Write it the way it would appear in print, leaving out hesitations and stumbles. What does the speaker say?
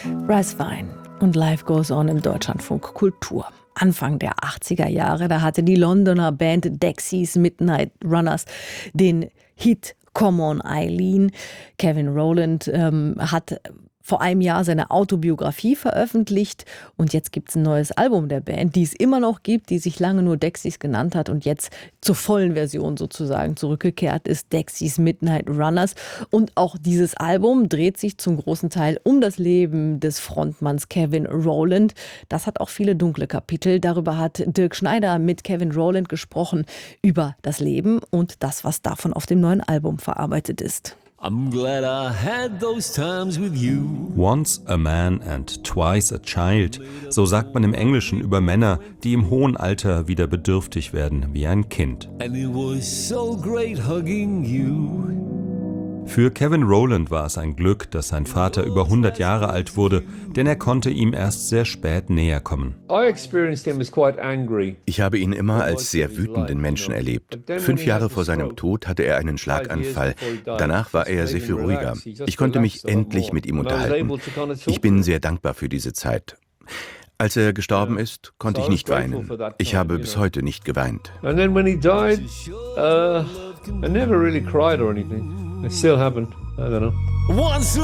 Bryce Vine und Life Goes On im Deutschlandfunk Kultur. Anfang der 80er Jahre, da hatte die Londoner Band Dexys Midnight Runners den Hit Come On Eileen. Kevin Rowland hat vor einem Jahr seine Autobiografie veröffentlicht und jetzt gibt es ein neues Album der Band, die es immer noch gibt, die sich lange nur Dexys genannt hat und jetzt zur vollen Version sozusagen zurückgekehrt ist, Dexys Midnight Runners. Und auch dieses Album dreht sich zum großen Teil um das Leben des Frontmanns Kevin Rowland. Das hat auch viele dunkle Kapitel. Darüber hat Dirk Schneider mit Kevin Rowland gesprochen, über das Leben und das, was davon auf dem neuen Album verarbeitet ist. I'm glad I had those times with you. Once a man and twice a child. So sagt man im Englischen über Männer, die im hohen Alter wieder bedürftig werden wie ein Kind. And it was so great hugging you. Für Kevin Rowland war es ein Glück, dass sein Vater über 100 Jahre alt wurde, denn er konnte ihm erst sehr spät näher kommen. Ich habe ihn immer als sehr wütenden Menschen erlebt. 5 Jahre vor seinem Tod hatte er einen Schlaganfall. Danach war er sehr viel ruhiger. Ich konnte mich endlich mit ihm unterhalten. Ich bin sehr dankbar für diese Zeit. Als er gestorben ist, konnte ich nicht weinen. Ich habe bis heute nicht geweint. And then when he died, I never really cried or anything. It still happened. I don't know. Once